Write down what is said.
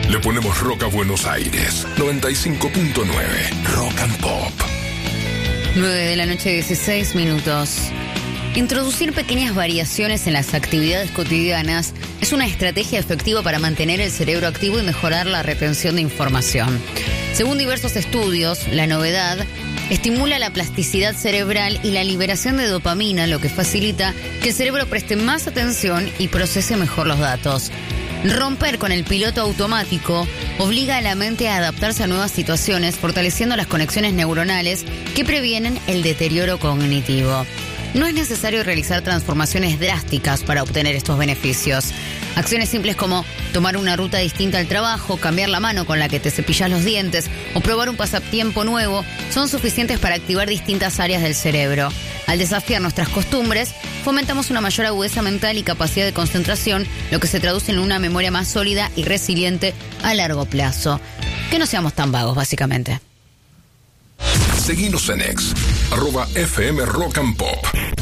Le ponemos rock a Buenos Aires. 95.9 Rock and Pop. 9:16 a.m. Introducir pequeñas variaciones en las actividades cotidianas es una estrategia efectiva para mantener el cerebro activo y mejorar la retención de información. Según diversos estudios, la novedad estimula la plasticidad cerebral y la liberación de dopamina, lo que facilita que el cerebro preste más atención y procese mejor los datos. Romper con el piloto automático obliga a la mente a adaptarse a nuevas situaciones, fortaleciendo las conexiones neuronales que previenen el deterioro cognitivo. No es necesario realizar transformaciones drásticas para obtener estos beneficios. Acciones simples como tomar una ruta distinta al trabajo, cambiar la mano con la que te cepillas los dientes o probar un pasatiempo nuevo son suficientes para activar distintas áreas del cerebro. Al desafiar nuestras costumbres, fomentamos una mayor agudeza mental y capacidad de concentración, lo que se traduce en una memoria más sólida y resiliente a largo plazo. Que no seamos tan vagos, básicamente. Seguinos en X, @FM Rock and Pop.